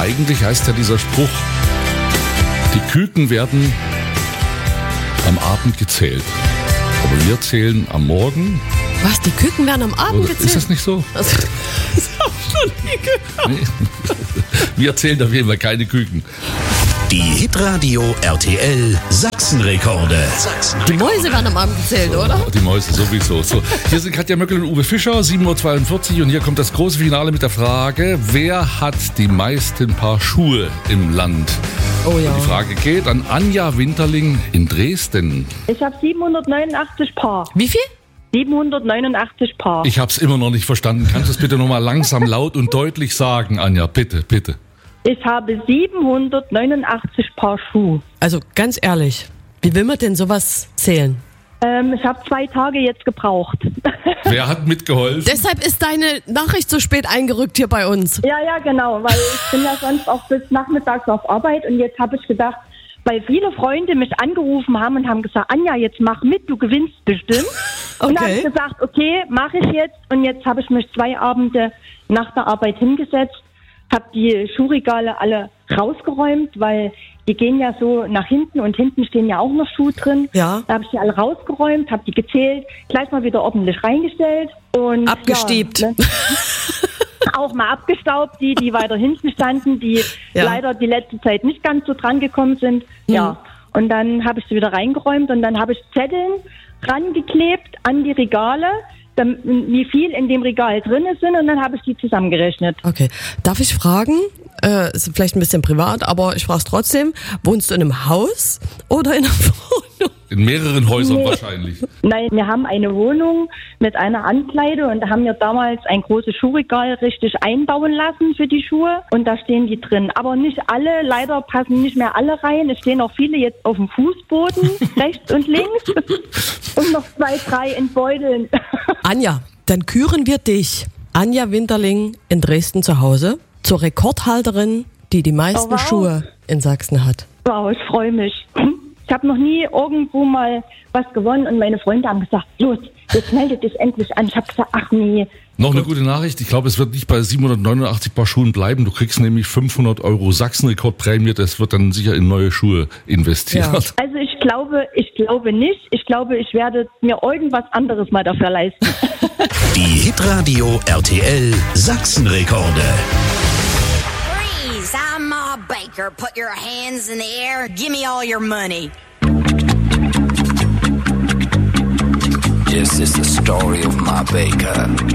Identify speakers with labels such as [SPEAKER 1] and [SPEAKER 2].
[SPEAKER 1] Eigentlich heißt ja dieser Spruch, die Küken werden am Abend gezählt. Aber wir zählen am Morgen.
[SPEAKER 2] Was, die Küken werden am Abend
[SPEAKER 1] Oder
[SPEAKER 2] gezählt?
[SPEAKER 1] ist das nicht so?
[SPEAKER 2] Das hab ich schon nie gehört.
[SPEAKER 1] Nee. Wir zählen auf jeden Fall keine Küken.
[SPEAKER 3] Die Hitradio RTL Sachsenrekorde.
[SPEAKER 2] Die Mäuse werden am Abend gezählt, oder?
[SPEAKER 1] Die Mäuse sowieso. So, hier sind Katja Möckel und Uwe Fischer, 7.42 Uhr. Und hier kommt das große Finale mit der Frage, wer hat die meisten Paar Schuhe im Land?
[SPEAKER 2] Oh ja.
[SPEAKER 1] Die Frage geht an Anja Winterling in Dresden.
[SPEAKER 4] Ich habe 789 Paar.
[SPEAKER 2] Wie viel?
[SPEAKER 4] 789 Paar.
[SPEAKER 1] Ich habe es immer noch nicht verstanden. Kannst du es bitte nochmal langsam, laut und deutlich sagen, Anja? Bitte, bitte.
[SPEAKER 4] Ich habe 789 Paar Schuhe.
[SPEAKER 2] Also ganz ehrlich, wie will man denn sowas zählen?
[SPEAKER 4] Ich habe 2 Tage jetzt gebraucht.
[SPEAKER 1] Wer hat mitgeholfen?
[SPEAKER 2] Deshalb ist deine Nachricht so spät eingerückt hier bei uns.
[SPEAKER 4] Ja, genau, weil ich bin ja sonst auch bis nachmittags auf Arbeit und jetzt habe ich gedacht, weil viele Freunde mich angerufen haben und haben gesagt, Anja, jetzt mach mit, du gewinnst bestimmt. Und dann habe ich gesagt, okay, mache ich jetzt. Und jetzt habe ich mich 2 Abende nach der Arbeit hingesetzt, habe die Schuhregale alle rausgeräumt, weil die gehen ja so nach hinten und hinten stehen ja auch noch Schuhe drin.
[SPEAKER 2] Ja.
[SPEAKER 4] Da habe ich die alle rausgeräumt, habe die gezählt, gleich mal wieder ordentlich reingestellt. Und
[SPEAKER 2] abgestiebt.
[SPEAKER 4] Ja, auch mal abgestaubt, die weiter hinten standen, die leider die letzte Zeit nicht ganz so dran gekommen sind. Ja. Und dann habe ich sie wieder reingeräumt und dann habe ich Zetteln rangeklebt an die Regale, wie viel in dem Regal drin sind, und dann habe ich die zusammengerechnet.
[SPEAKER 2] Okay. Darf ich fragen, ist vielleicht ein bisschen privat, aber ich frage es trotzdem, wohnst du in einem Haus oder in einer Wohnung?
[SPEAKER 1] In mehreren Häusern wahrscheinlich.
[SPEAKER 4] Nein, wir haben eine Wohnung mit einer Ankleide und da haben wir damals ein großes Schuhregal richtig einbauen lassen für die Schuhe und da stehen die drin. Aber nicht alle, leider passen nicht mehr alle rein. Es stehen auch viele jetzt auf dem Fußboden, rechts und links und noch 2, 3 in Beuteln.
[SPEAKER 2] Anja, dann küren wir dich, Anja Winterling in Dresden zu Hause, zur Rekordhalterin, die die meisten Schuhe in Sachsen hat.
[SPEAKER 4] Wow, ich freue mich. Ich habe noch nie irgendwo mal was gewonnen und meine Freunde haben gesagt, los, jetzt melde dich endlich an. Ich habe gesagt, ach nee.
[SPEAKER 1] Noch eine gute Nachricht, ich glaube, es wird nicht bei 789 Paar Schuhen bleiben. Du kriegst nämlich 500 € Sachsenrekordprämie, das wird dann sicher in neue Schuhe investiert.
[SPEAKER 4] Ja. Also ich glaube nicht. Ich glaube, ich werde mir irgendwas anderes mal dafür leisten.
[SPEAKER 3] Die Hitradio RTL Sachsenrekorde.
[SPEAKER 5] Freeze, I'm Ma Baker. Put your hands in the air. Give me all your money.
[SPEAKER 6] This is the story of Ma Baker.